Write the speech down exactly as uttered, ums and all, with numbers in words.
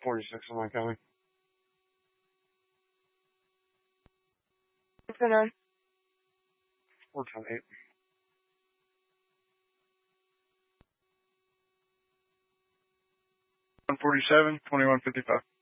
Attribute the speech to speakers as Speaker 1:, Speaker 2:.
Speaker 1: forty-six on my coming.
Speaker 2: What's going on?
Speaker 1: four twenty-eight.
Speaker 3: one forty-seven, twenty-one fifty-five.